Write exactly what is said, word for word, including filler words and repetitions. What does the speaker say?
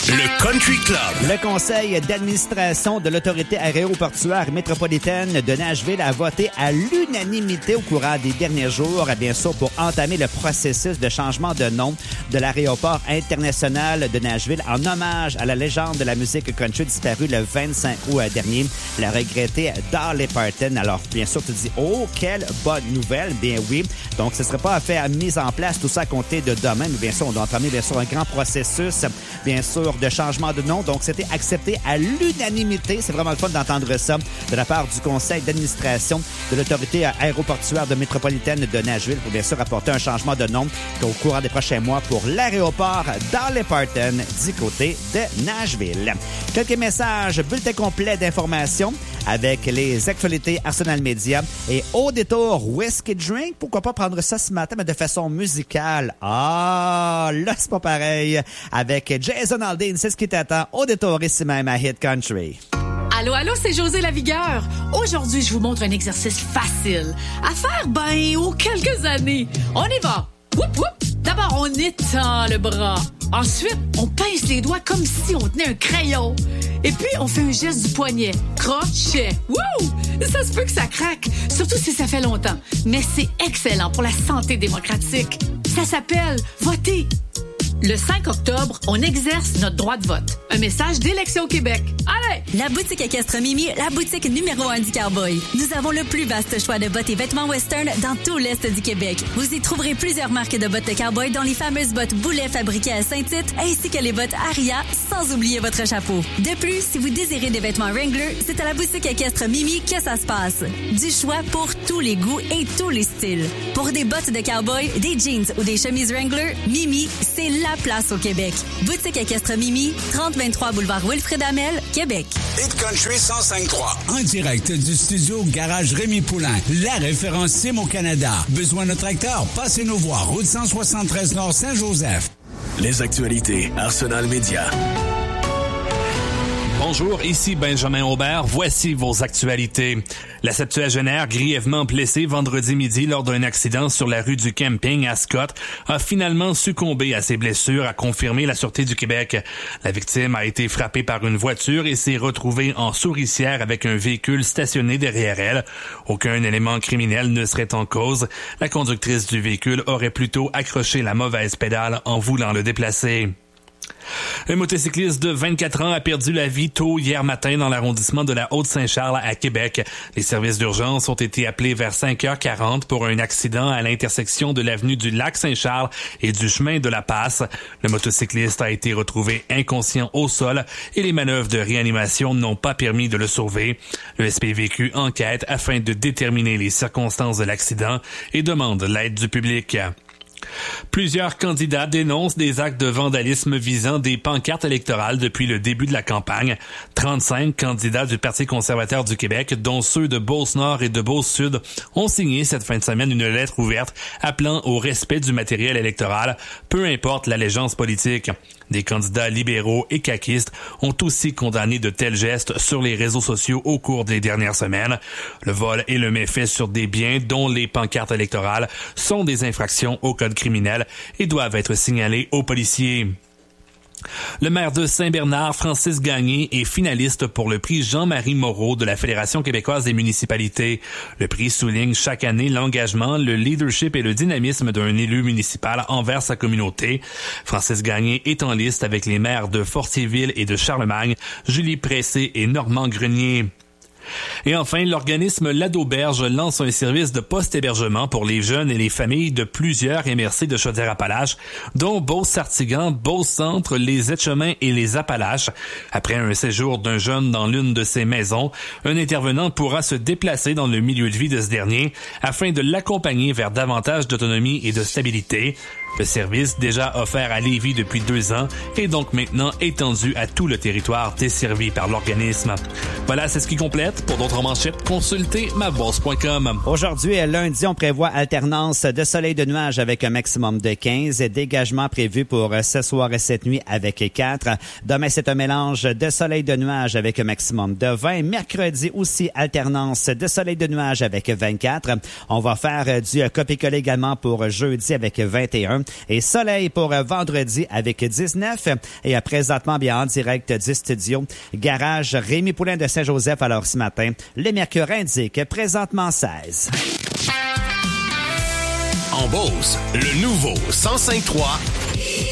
Le Country Club. Le conseil d'administration de l'autorité aéroportuaire métropolitaine de Nashville a voté à l'unanimité au courant des derniers jours, bien sûr, pour entamer le processus de changement de nom de l'aéroport international de Nashville en hommage à la légende de la musique country disparue le vingt-cinq août dernier, la regrettée Dolly Parton. Alors, bien sûr, tu te dis, oh, quelle bonne nouvelle. Bien oui. Donc, ce ne serait pas fait à mise en place tout ça à compter de demain, mais bien sûr, on doit entamer, bien sûr, un grand processus, bien sûr, de changement de nom. Donc, c'était accepté à l'unanimité. C'est vraiment le fun d'entendre ça de la part du conseil d'administration de l'autorité aéroportuaire de métropolitaine de Nashville pour, bien sûr, apporter un changement de nom au courant des prochains mois pour l'aéroport Dolly Parton du côté de Nashville. Quelques messages, bulletin complet d'informations avec les actualités Arsenal Media et au détour Whiskey Drink. Pourquoi pas prendre ça ce matin, mais de façon musicale. Ah, là, c'est pas pareil. Avec Jason Aldean, c'est ce qui t'attend au détour ici même à Hit Country. Allô, allô, c'est José Lavigueur. Aujourd'hui, je vous montre un exercice facile à faire, ben, aux quelques années. On y va. Whoop, whoop. D'abord, on étend le bras. Ensuite, on pince les doigts comme si on tenait un crayon. Et puis, on fait un geste du poignet. Crochet. Wouh! Ça se peut que ça craque, surtout si ça fait longtemps. Mais c'est excellent pour la santé démocratique. Ça s'appelle voter. Le cinq octobre, on exerce notre droit de vote. Un message d'Élection Québec. Allez! La boutique équestre Mimi, la boutique numéro un du cowboy. Nous avons le plus vaste choix de bottes et vêtements western dans tout l'Est du Québec. Vous y trouverez plusieurs marques de bottes de cowboy, dont les fameuses bottes Boulet fabriquées à Saint-Tite, ainsi que les bottes Aria, sans oublier votre chapeau. De plus, si vous désirez des vêtements Wrangler, c'est à la boutique équestre Mimi que ça se passe. Du choix pour tous les goûts et tous les styles. Pour des bottes de cowboy, des jeans ou des chemises Wrangler, Mimi, c'est la place au Québec. Boutique équestre Mimi, trente vingt-trois boulevard Wilfrid Hamel, Québec. Hit Country cent cinq trois. En direct du studio Garage Rémi Poulain, la référence Sim au Canada. Besoin de tracteur? Passez nous voir, route cent soixante-treize Nord Saint-Joseph. Les actualités Arsenal Media. Bonjour, ici Benjamin Aubert. Voici vos actualités. La septuagénaire, grièvement blessée vendredi midi lors d'un accident sur la rue du Camping à Scott, a finalement succombé à ses blessures, a confirmé la Sûreté du Québec. La victime a été frappée par une voiture et s'est retrouvée en souricière avec un véhicule stationné derrière elle. Aucun élément criminel ne serait en cause. La conductrice du véhicule aurait plutôt accroché la mauvaise pédale en voulant le déplacer. Un motocycliste de vingt-quatre ans a perdu la vie tôt hier matin dans l'arrondissement de la Haute-Saint-Charles à Québec. Les services d'urgence ont été appelés vers cinq heures quarante pour un accident à l'intersection de l'avenue du Lac-Saint-Charles et du chemin de la Passe. Le motocycliste a été retrouvé inconscient au sol et les manœuvres de réanimation n'ont pas permis de le sauver. Le S P V Q enquête afin de déterminer les circonstances de l'accident et demande l'aide du public. Plusieurs candidats dénoncent des actes de vandalisme visant des pancartes électorales depuis le début de la campagne. trente-cinq candidats du Parti conservateur du Québec, dont ceux de Beauce-Nord et de Beauce-Sud, ont signé cette fin de semaine une lettre ouverte appelant au respect du matériel électoral, peu importe l'allégeance politique. Des candidats libéraux et caquistes ont aussi condamné de tels gestes sur les réseaux sociaux au cours des dernières semaines. Le vol et le méfait sur des biens, dont les pancartes électorales, sont des infractions au code criminel et doivent être signalés aux policiers. Le maire de Saint-Bernard, Francis Gagné, est finaliste pour le prix Jean-Marie Moreau de la Fédération québécoise des municipalités. Le prix souligne chaque année l'engagement, le leadership et le dynamisme d'un élu municipal envers sa communauté. Francis Gagné est en liste avec les maires de Fortierville et de Charlemagne, Julie Pressé et Normand Grenier. Et enfin, l'organisme L'Auberge lance un service de post-hébergement pour les jeunes et les familles de plusieurs M R C de Chaudière-Appalaches, dont Beauce-Sartigan, Beauce-Centre, les Etchemins et les Appalaches. Après un séjour d'un jeune dans l'une de ces maisons, un intervenant pourra se déplacer dans le milieu de vie de ce dernier afin de l'accompagner vers davantage d'autonomie et de stabilité. Le service, déjà offert à Lévis depuis deux ans, est donc maintenant étendu à tout le territoire desservi par l'organisme. Voilà, c'est ce qui complète. Pour d'autres manchettes, consultez ma bourse point com. Aujourd'hui, lundi, on prévoit alternance de soleil de nuages avec un maximum de quinze. Dégagement prévu pour ce soir et cette nuit avec quatre. Demain, c'est un mélange de soleil de nuages avec un maximum de vingt. Mercredi aussi, alternance de soleil de nuages avec vingt-quatre. On va faire du copier-coller également pour jeudi avec vingt et un. un. Et soleil pour vendredi avec dix-neuf. Et à présentement, bien en direct du studio, garage Rémi Poulain de Saint-Joseph. Alors ce matin, le mercure indique présentement seize. En Beauce, le nouveau cent cinq trois